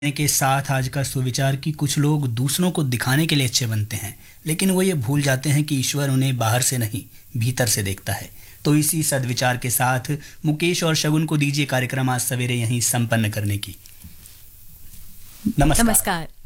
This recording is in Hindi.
के साथ आज का सुविचार कि कुछ लोग दूसरों को दिखाने के लिए अच्छे बनते हैं, लेकिन वो ये भूल जाते हैं कि ईश्वर उन्हें बाहर से नहीं भीतर से देखता है। तो इसी सद्विचार के साथ मुकेश और शगुन को दीजिए कार्यक्रम आज सवेरे यहीं संपन्न करने की। नमस्कार। नमस्कार।